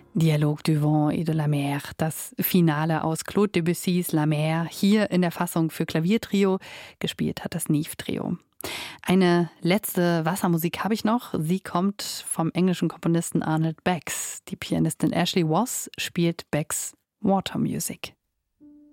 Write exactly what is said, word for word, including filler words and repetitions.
Dialogue du vent et de la mer, das Finale aus Claude Debussys La Mer, hier in der Fassung für Klaviertrio, gespielt hat das Nive-Trio. Eine letzte Wassermusik habe ich noch. Sie kommt vom englischen Komponisten Arnold Becks. Die Pianistin Ashley Voss spielt Becks Water Music.